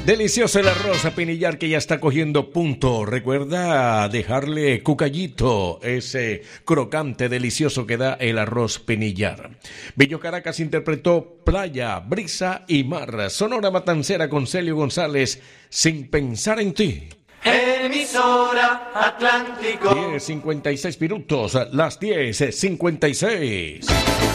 Delicioso el arroz a pinillar que ya está cogiendo punto. Recuerda dejarle cucayito, ese crocante delicioso que da el arroz pinillar. Bello Caracas interpretó Playa, Brisa y Mar. Sonora Matancera con Celio González, Sin pensar en ti. Emisora Atlántico. 10:56 minutos, las 10:56.